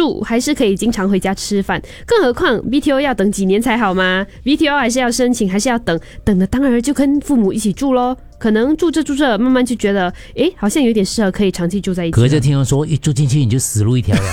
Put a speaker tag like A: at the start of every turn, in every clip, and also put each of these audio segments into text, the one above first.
A: 住，还是可以经常回家吃饭。更何况 BTO 要等几年才好吗？ BTO 还是要申请，还是要等的当然就跟父母一起住咯。可能住着慢慢就觉得好像有点适合可以长期住在一起。
B: 可是听人说一住进去你就死路一条了。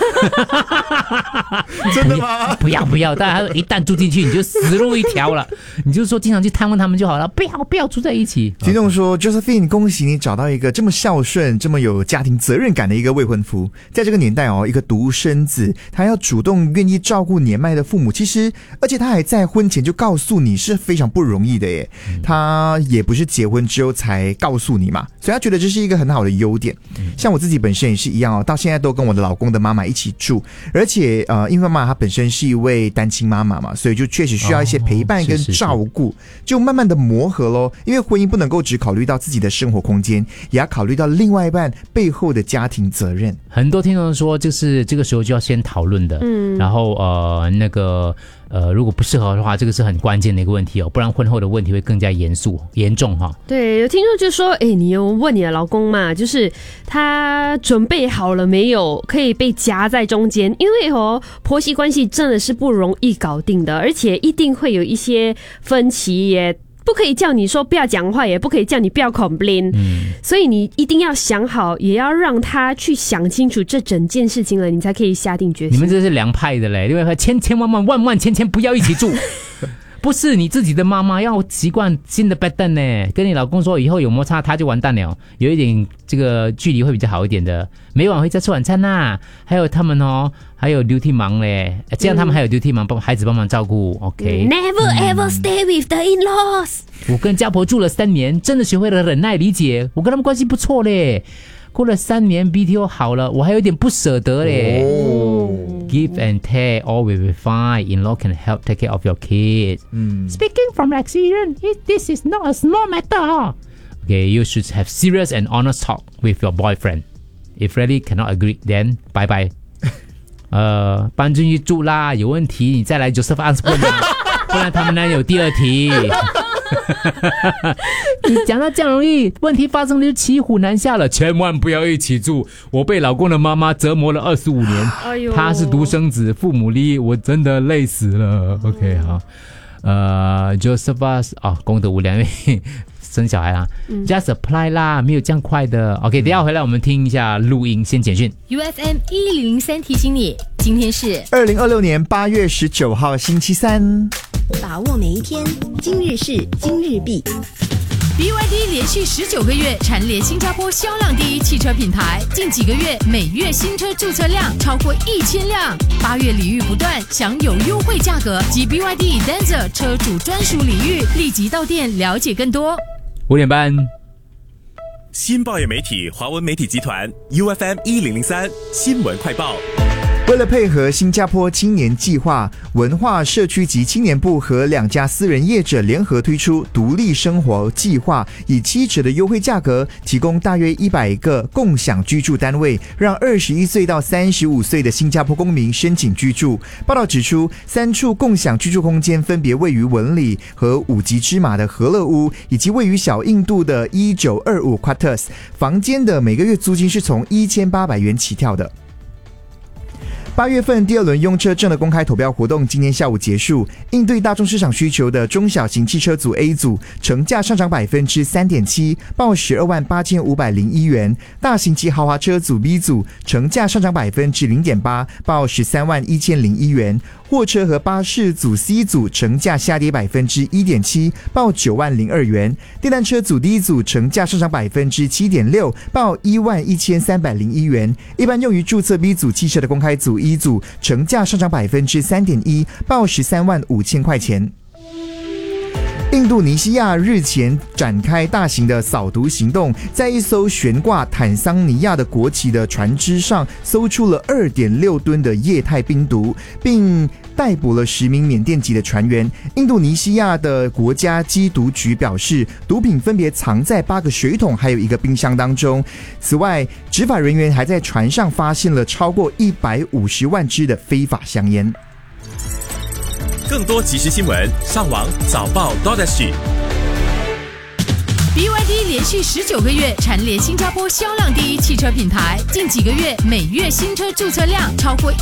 C: 真的吗？
B: 不要，大家一旦住进去你就死路一条了。你就说经常去探问他们就好了，不要住在一起。
C: 听众说 Josephine 恭喜你找到一个这么孝顺这么有家庭责任感的一个未婚夫。在这个年代一个独生子他要主动愿意照顾年迈的父母，其实而且他还在婚前就告诉你是非常不容易的耶。他也不是结婚之后才告诉你嘛，所以他觉得这是一个很好的优点。像我自己本身也是一样到现在都跟我的老公的妈妈一起住，而且因为妈妈她本身是一位单亲妈妈嘛，所以就确实需要一些陪伴跟照顾，就慢慢的磨合咯。因为婚姻不能够只考虑到自己的生活空间，也要考虑到另外一半背后的家庭责任。
B: 很多听众说就是这个时候就要先讨论的，然后如果不适合的话，这个是很关键的一个问题不然婚后的问题会更加严重哈。
A: 对，有听众就说你有问你的老公嘛，就是他准备好了没有可以被夹在中间，因为婆媳关系真的是不容易搞定的，而且一定会有一些分歧，也不可以叫你说不要讲话，也不可以叫你不要 complain，所以你一定要想好，也要让他去想清楚这整件事情了，你才可以下定决心。
B: 你们这是两派的嘞，另外千万千不要一起住。不是你自己的妈妈要习惯新的 pattern 呢，跟你老公说以后有摩擦他就完蛋了，有一点这个距离会比较好一点的。每晚回家吃晚餐啦，还有他们还有 duty 忙嘞，这样他们还有 duty 忙，孩子帮忙照顾。OK，
A: Never ever stay with the in-laws。
B: 我跟家婆住了3年，真的学会了忍耐理解，我跟他们关系不错嘞。过了3年 BTO 好了，我还有点不舍得嘞。Give and take, all will be fine. In-law can help take care of your kids. Speaking from experience, this is not a small matter. Okay, you should have serious and honest talk with your boyfriend. If really cannot agree, then bye bye. 搬进去住啦，有问题你再来 Joseph Answer 不然他们那有第二题。你讲到这样容易，问题发生了就骑虎难下了。千万不要一起住，我被老公的妈妈折磨了25年，她是独生子，父母离异，我真的累死了。OK， 好，Joseph 功德无量，因为生小孩just apply 啦，没有这样快的。OK， 等一下回来我们听一下录音，先简讯。
D: UFM 1003提醒你，今天是
C: 2026年8月19号星期三。
E: 把握每一天，今日事今日毕。
D: BYD 连续19个月蝉联新加坡销量第一汽车品牌，近几个月每月新车注册量超过1000辆，8月礼遇不断，享有优惠价格及 BYD Denza 车主专属礼遇，立即到店了解更多。
B: 5点半，
F: 新报业媒体华文媒体集团 UFM 1003新闻快报。
C: 为了配合新加坡青年计划，文化社区及青年部和2家私人业者联合推出独立生活计划，以7折的优惠价格提供大约100个共享居住单位，让21岁到35岁的新加坡公民申请居住。报道指出，3处共享居住空间分别位于文里和5级芝麻的和乐屋，以及位于小印度的1925 Quarters， 房间的每个月租金是从1800元起跳的。8月份第2轮用车证的公开投票活动今天下午结束，应对大众市场需求的中小型汽车组 A 组成价上涨 3.7%， 报128501元；大型及豪华车组 B 组成价上涨 0.8%， 报131001元；货车和巴士组 C 组成价下跌 1.7%， 报90002元；电单车组 D 组成价上涨 7.6%， 报11301元；一般用于注册 B 组汽车的公开组1组成价上涨 3.1%， 报135000块钱。印度尼西亚日前展开大型的扫毒行动，在一艘悬挂坦桑尼亚的国旗的船只上搜出了 2.6 吨的液态冰毒，并逮捕了10名缅甸籍的船员。印度尼西亚的国家缉毒局表示，毒品分别藏在8个水桶还有1个冰箱当中。此外，执法人员还在船上发现了超过150万支的非法香烟。
F: 更多即时新闻，上网早报 .SG。
D: BYD 连续19个月蝉联新加坡销量第一汽车品牌，近几个月每月新车注册量超过